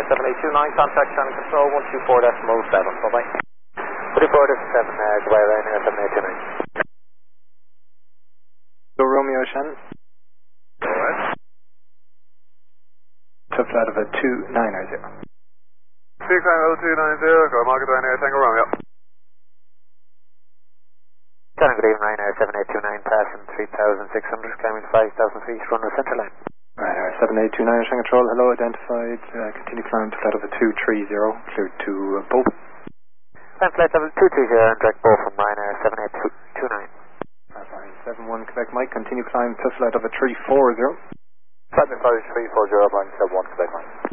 7829, contact channel control 124.7. Bye-bye. 124.7, goodbye, Ryanair 7829. So Romeo Shannon. Alright. To flight of a 290. 290, go market Ryanair Tango Romeo. Good evening, Ryanair 7829, passing 3,600, climbing 5,000 feet, runway central line. Ryanair 7829, Ocean Control, hello, identified, continue climb to flight of a 230, cleared to Bow. Climb flight level 230 and direct Bow from Ryanair 7829. 71 Quebec Mike, continue climb to flight of a 340. Flight 340, line 71 Quebec Mike.